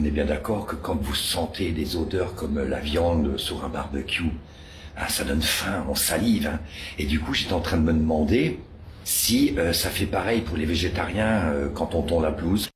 On est bien d'accord que quand vous sentez des odeurs comme la viande sur un barbecue, hein, ça donne faim, on salive. Hein. Et du coup, j'étais en train de me demander si ça fait pareil pour les végétariens quand on tond la pelouse.